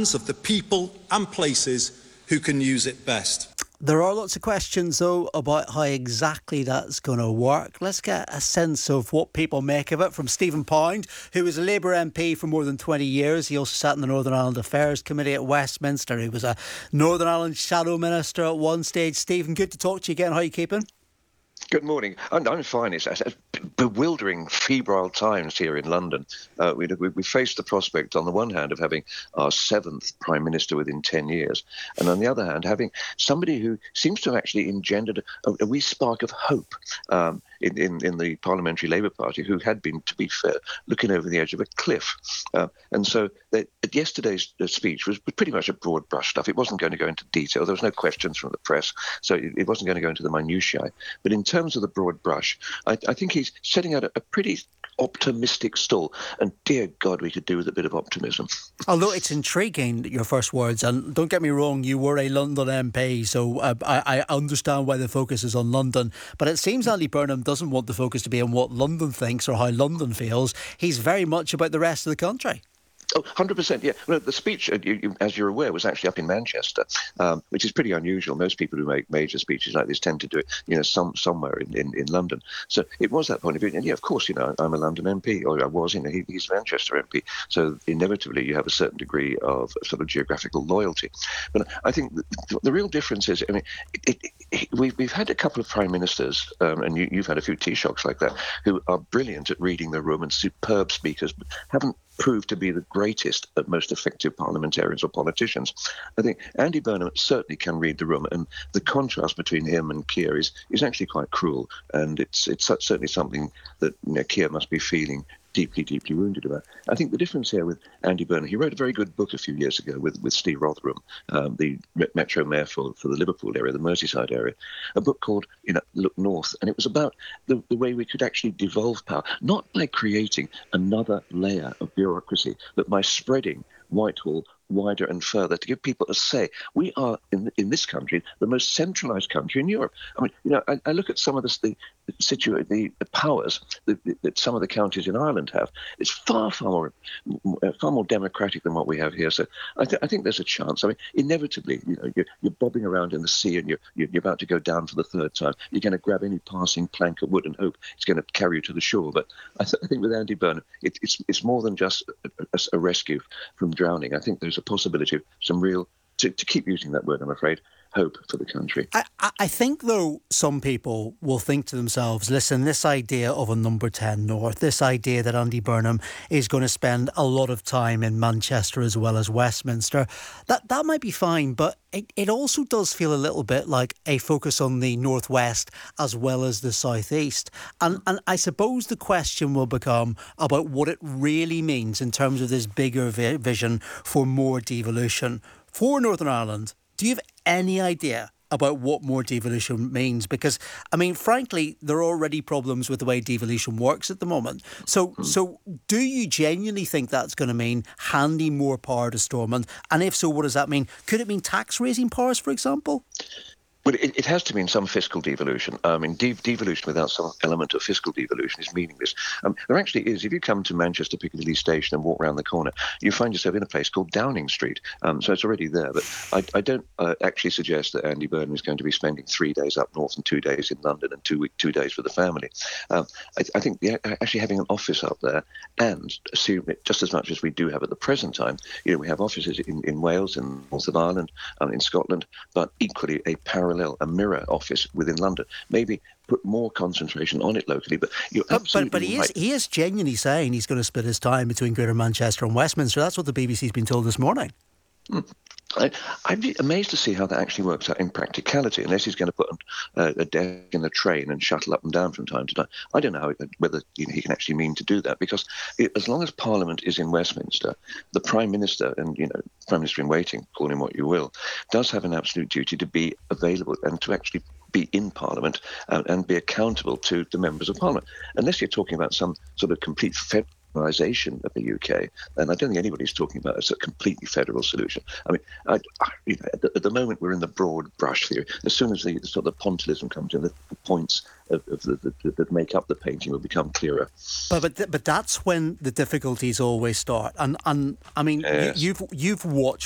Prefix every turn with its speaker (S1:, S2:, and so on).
S1: hands of the people and places who can use it best.
S2: There are lots of questions, though, about how exactly that's going to work. Let's get a sense of what people make of it from Stephen Pound, who was a Labour MP for more than 20 years. He also sat in the Northern Ireland Affairs Committee at Westminster. He was a Northern Ireland Shadow Minister at one stage. Stephen, good to talk to you again. How are you keeping?
S3: Good morning. I'm fine. It's bewildering, febrile times here in London. We face the prospect, on the one hand, of having our seventh Prime Minister within 10 years, and on the other hand, having somebody who seems to have actually engendered a wee spark of hope in the Parliamentary Labour Party, who had been, to be fair, looking over the edge of a cliff. And so yesterday's speech was pretty much a broad brush stuff. It wasn't going to go into detail. There was no questions from the press, so it wasn't going to go into the minutiae. But in terms of the broad brush, I think he's setting out a pretty optimistic stall, and dear God, we could do with a bit of optimism.
S2: Although it's intriguing, your first words, and don't get me wrong, you were a London MP, so I understand why the focus is on London, but it seems Andy Burnham doesn't want the focus to be on what London thinks or how London feels. He's very much about the rest of the country.
S3: Oh, 100%, yeah. Well, the speech, as you're aware, was actually up in Manchester, which is pretty unusual. Most people who make major speeches like this tend to do it, somewhere in London. So it was that point of view. And yeah, of course, I'm a London MP, or I was, he's a Manchester MP. So inevitably you have a certain degree of sort of geographical loyalty. But I think the real difference is, we've had a couple of prime ministers, and you've had a few Taoiseachs like that, who are brilliant at reading the room and superb speakers, but haven't proved to be the greatest and most effective parliamentarians or politicians. I think Andy Burnham certainly can read the room, and the contrast between him and Keir is actually quite cruel, and it's certainly something that Keir must be feeling deeply wounded about. I think the difference here with Andy Burnham, he wrote a very good book a few years ago with Steve Rotherham, the Metro Mayor for the Liverpool area, the Merseyside area, a book called Look North, and it was about the way we could actually devolve power, not by creating another layer of bureaucracy, but by spreading Whitehall wider and further to give people a say. We are in this country the most centralised country in Europe. I look at some of the powers that some of the counties in Ireland have. It's far more democratic than what we have here. So I think there's a chance. Inevitably, you're bobbing around in the sea and you're about to go down for the third time. You're going to grab any passing plank of wood and hope it's going to carry you to the shore. But I think with Andy Burnham, it's more than just a rescue from drowning. I think there's a possibility of some real, to keep using that word, I'm afraid, hope for the country.
S2: I think, though, some people will think to themselves, listen, this idea of a number 10 North, this idea that Andy Burnham is going to spend a lot of time in Manchester as well as Westminster, that might be fine, but it also does feel a little bit like a focus on the northwest as well as the southeast. And I suppose the question will become about what it really means in terms of this bigger vision for more devolution. For Northern Ireland, do you have any idea about what more devolution means? Because, frankly, there are already problems with the way devolution works at the moment. So do you genuinely think that's going to mean handing more power to Stormont? And if so, what does that mean? Could it mean tax-raising powers, for example?
S3: Well, it has to mean some fiscal devolution. Devolution without some element of fiscal devolution is meaningless. There actually is. If you come to Manchester Piccadilly Station and walk around the corner, you find yourself in a place called Downing Street. So it's already there. But I don't actually suggest that Andy Burnham is going to be spending 3 days up north and 2 days in London and 2 days with the family. I think actually having an office up there, and assume it just as much as we do have at the present time, we have offices in Wales, in North of Ireland, in Scotland, but equally a mirror office within London. Maybe put more concentration on it locally. But you're absolutely
S2: but he is genuinely saying he's going to split his time between Greater Manchester and Westminster. That's what the BBC's been told this morning.
S3: I'd be amazed to see how that actually works out in practicality, unless he's going to put a desk in the train and shuttle up and down from time to time. I don't know whether he can actually mean to do that, because as long as Parliament is in Westminster, the Prime Minister and Prime Minister in waiting, call him what you will, does have an absolute duty to be available and to actually be in Parliament and be accountable to the members of Parliament. Unless you're talking about some sort of complete federalisation of the UK, and I don't think anybody's talking about a completely federal solution. At the moment we're in the broad brush theory. As soon as the sort of pontilism comes in, the points that make up the painting will become clearer.
S2: But that's when the difficulties always start. And
S3: yes.
S2: You've watched